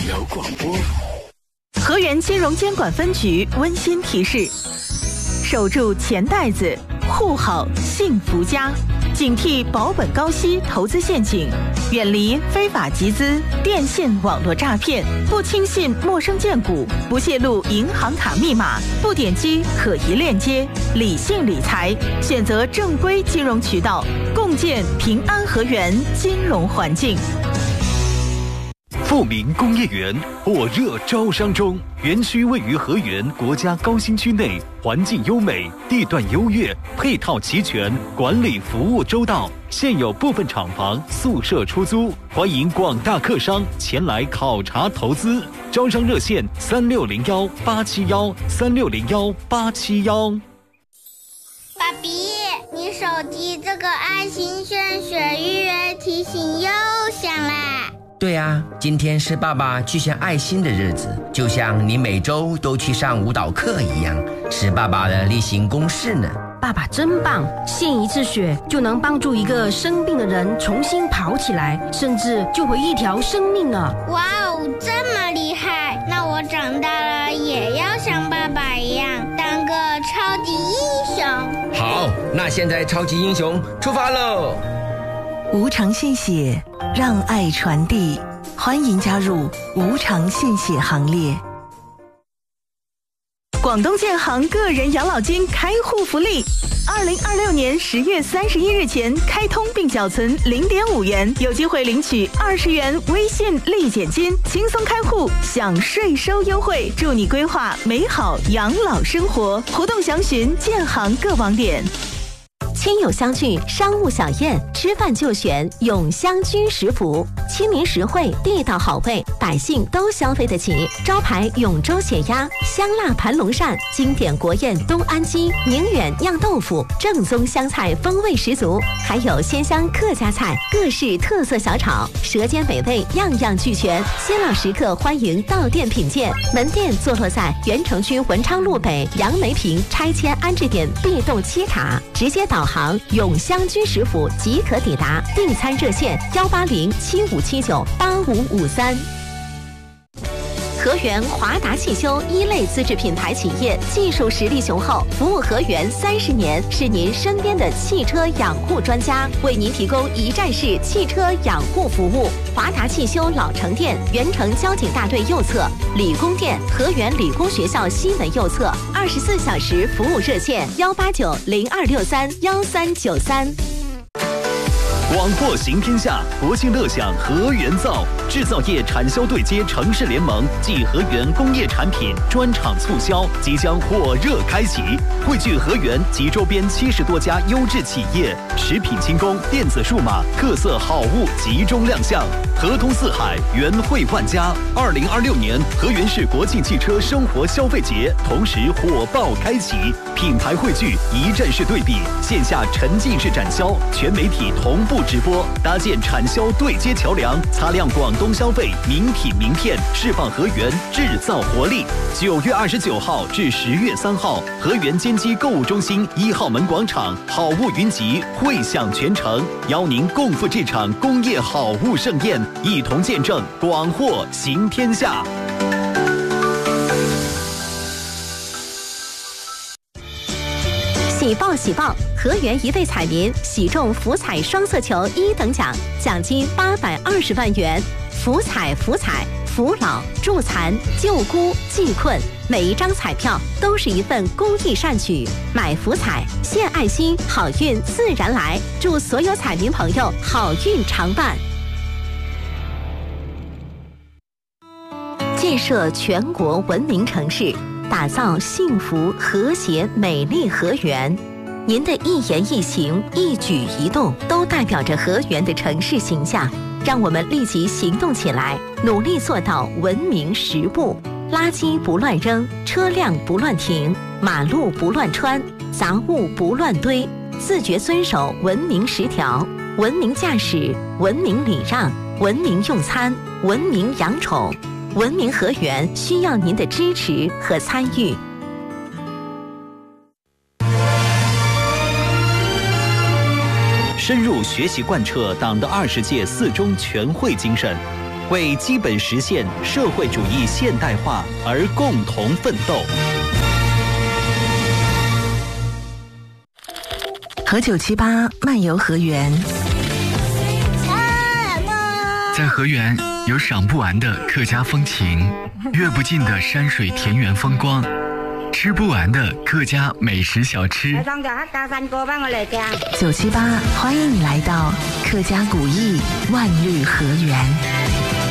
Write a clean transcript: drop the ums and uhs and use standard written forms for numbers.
聊广播。 河源金融监管分局温馨提示：守住钱袋子，护好幸福家，警惕保本高息投资陷阱，远离非法集资、电信网络诈骗，不轻信陌生荐股，不泄露银行卡密码，不点击可疑链接，理性理财，选择正规金融渠道，共建平安河源金融环境。 富民工业园火热招商中，园区位于河源国家高新区内，环境优美，地段优越，配套齐全，管理服务周到。现有部分厂房、宿舍出租，欢迎广大客商前来考察投资。招商热线3601-871-3601-871。 爸比，你手机这个爱心献血预约提醒又响啦。 对啊，今天是爸爸去献爱心的日子，就像你每周都去上舞蹈课一样，是爸爸的例行公事呢。 爸爸真棒，献一次血就能帮助一个生病的人重新跑起来，甚至救回一条生命呢。 哇哦，这么厉害！那我长大了也要像爸爸一样当个超级英雄。 好，那现在超级英雄出发喽！ 无偿献血，让爱传递，欢迎加入无偿献血行列。广东建行个人养老金开户福利，2026年10月31日前开通并缴存0.5元，有机会领取20元微信立减金，轻松开户享税收优惠，祝你规划美好养老生活。活动详询建行各网点。 亲友相聚，商务小宴，吃饭就选永香居食府，亲民实惠，地道好味，百姓都消费得起。招牌永州血鸭、香辣盘龙鳝，经典国宴东安鸡、宁远酿豆腐，正宗湘菜风味十足，还有鲜香客家菜，各式特色小炒，舌尖美味，样样俱全。新老食客欢迎到店品鉴，门店坐落在原城区文昌路北杨梅坪拆迁安置点 B 栋7卡，直接导航永香居食府即可抵达，订餐热线18075798553。河源华达汽修一类资质品牌企业，技术实力雄厚，服务河源30年，是您身边的汽车养护专家，为您提供一站式汽车养护服务。华达汽修老城店，原城交警大队右侧；理工店，河源理工学校西门右侧，24小时服务热线18902631393。 广获行天下，国庆乐享河源造，制造业产销对接城市联盟暨河源工业产品专场促销即将火热开启，汇聚河源及周边70多家优质企业，食品轻工、电子数码、特色好物集中亮相，河通四海，源汇万家。2026年河源市国庆汽车生活消费节同时火爆开启，品牌汇聚，一站式对比，线下沉浸式展销，全媒体同步直播，搭建产销对接桥梁，擦亮广东消费名品名片，释放河源制造活力。9月29号至10月3号，河源坚基购物中心1号门广场好物云集，汇享全城，邀您共赴这场工业好物盛宴，一同见证广获行天下。 喜报喜报！河源一位彩民喜中福彩双色球1等奖，奖金820万元。福彩福彩，扶老助残、救孤济困，每一张彩票都是一份公益善举。买福彩，献爱心，好运自然来。祝所有彩民朋友好运常伴。建设全国文明城市，打造幸福和谐美丽河源。您的一言一行、一举一动都代表着河源的城市形象。让我们立即行动起来，努力做到文明10不：垃圾不乱扔，车辆不乱停，马路不乱穿，杂物不乱堆，自觉遵守文明10条，文明驾驶，文明礼让，文明用餐，文明养宠。文明河源需要您的支持和参与。 深入学习贯彻党的20届4中全会精神， 为基本实现社会主义现代化而共同奋斗。 和978漫游河源。 在河源有赏不完的客家风情，阅不尽的山水田园风光，吃不完的客家美食小吃。 978欢迎你来到客家古艺万绿河源。